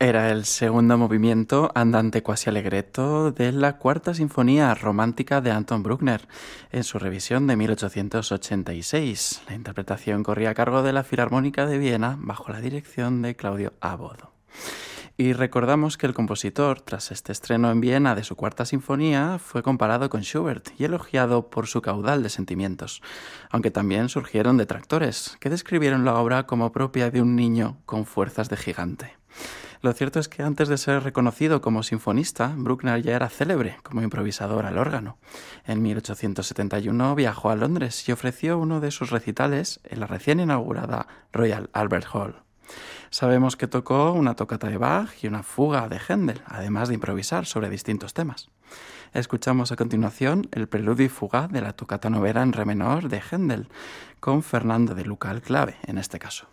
Era el segundo movimiento andante quasi allegretto de la Cuarta Sinfonía Romántica de Anton Bruckner, en su revisión de 1886. La interpretación corría a cargo de la Filarmónica de Viena bajo la dirección de Claudio Abbot. Y recordamos que el compositor, tras este estreno en Viena de su Cuarta Sinfonía, fue comparado con Schubert y elogiado por su caudal de sentimientos, aunque también surgieron detractores, que describieron la obra como propia de un niño con fuerzas de gigante. Lo cierto es que antes de ser reconocido como sinfonista, Bruckner ya era célebre como improvisador al órgano. En 1871 viajó a Londres y ofreció uno de sus recitales en la recién inaugurada Royal Albert Hall. Sabemos que tocó una tocata de Bach y una fuga de Händel, además de improvisar sobre distintos temas. Escuchamos a continuación el preludio y fuga de la tocata novena en re menor de Händel, con Fernando de Luca al clave en este caso.